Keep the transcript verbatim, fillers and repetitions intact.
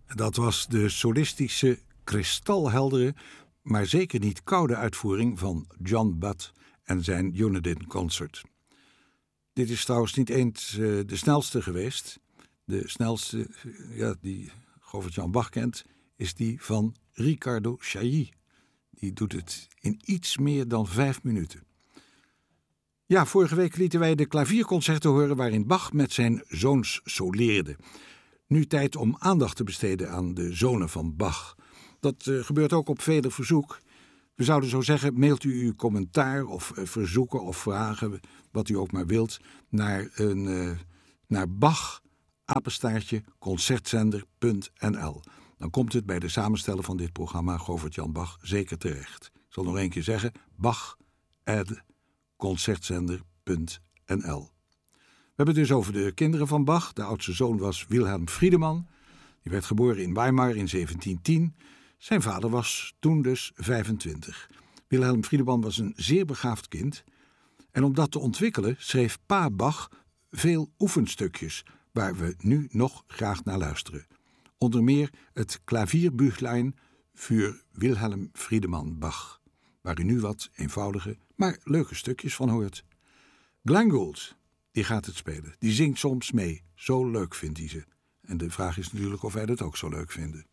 Dat was de solistische, kristalheldere, maar zeker niet koude uitvoering van John Butt en zijn Unadin Concert. Dit is trouwens niet eens uh, de snelste geweest. De snelste, uh, ja, die Govert-Jan Bach kent, is die van Riccardo Chailly. Die doet het in iets meer dan vijf minuten. Ja, vorige week lieten wij de klavierconcerten horen waarin Bach met zijn zoons soleerde. Nu tijd om aandacht te besteden aan de zonen van Bach. Dat uh, gebeurt ook op vele verzoek. We zouden zo zeggen, mailt u uw commentaar of uh, verzoeken of vragen, wat u ook maar wilt, naar, een, uh, naar Bach, apenstaartje, concertzender punt n l. Dan komt het bij de samensteller van dit programma, Govert-Jan Bach, zeker terecht. Ik zal nog één keer zeggen, Bach, at concertzender punt n l. We hebben het dus over de kinderen van Bach. De oudste zoon was Wilhelm Friedemann. Die werd geboren in Weimar in zeventien tien. Zijn vader was toen dus vijfentwintig. Wilhelm Friedemann was een zeer begaafd kind. En om dat te ontwikkelen schreef pa Bach veel oefenstukjes, waar we nu nog graag naar luisteren. Onder meer het Klavierbüchlein für Wilhelm Friedemann Bach, waar u nu wat eenvoudige, maar leuke stukjes van hoort. Glenn Gould, die gaat het spelen. Die zingt soms mee. Zo leuk vindt hij ze. En de vraag is natuurlijk of wij dat ook zo leuk vinden.